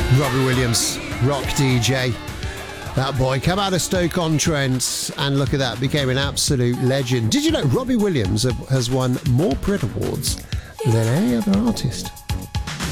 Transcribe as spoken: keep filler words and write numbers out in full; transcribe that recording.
Robbie Williams, rock D J. That boy came out of Stoke-on-Trent and look at that, became an absolute legend. Did you know Robbie Williams has won more Brit Awards than any other artist?